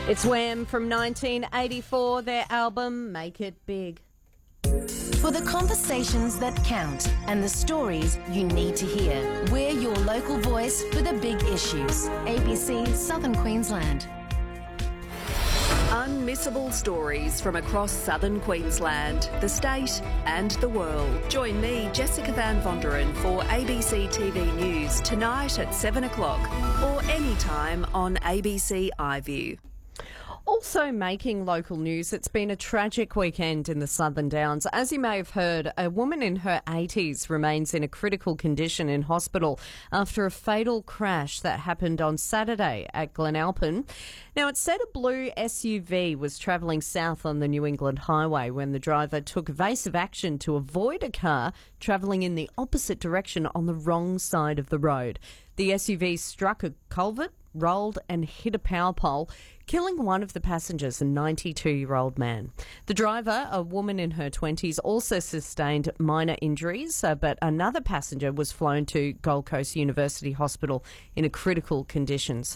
It's Wham from 1984, their album Make It Big. For the conversations that count and the stories you need to hear, we're your local voice for the big issues. ABC Southern Queensland. Unmissable stories from across southern Queensland, the state and the world. Join me, Jessica Van Vonderen, for ABC TV News tonight at 7 o'clock or anytime on ABC iView. Also making local news, it's been a tragic weekend in the Southern Downs. As you may have heard, a woman in her 80s remains in a critical condition in hospital after a fatal crash that happened on Saturday at Glenalpin. Now, it said a blue SUV was travelling south on the New England Highway when the driver took evasive action to avoid a car travelling in the opposite direction on the wrong side of the road. The SUV struck a culvert, rolled and hit a power pole, killing one of the passengers, a 92-year-old man. The driver, a woman in her 20s, also sustained minor injuries, but another passenger was flown to Gold Coast University Hospital in a critical condition.